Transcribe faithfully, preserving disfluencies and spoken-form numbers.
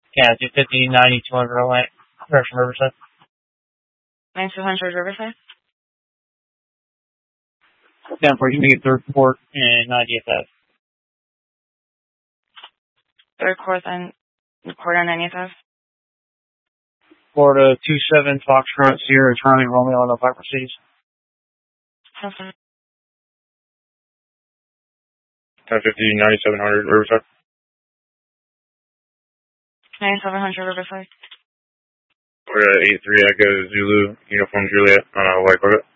Yeah, two fifty, ninety, two hundred Atlantic, direction Riverside. nine two hundred Riverside. Down for you, make it third port and ninetieth Ave. Third course and quarter ninetieth Ave. Florida two seven Foxtrot Sierra Charlie Romeo on the Viper Cities. Okay. ten fifty, ninety-seven hundred Riverside. ninety-seven hundred Riverside. We're at eight three Echo Zulu, Uniform Juliet on a white Corvette.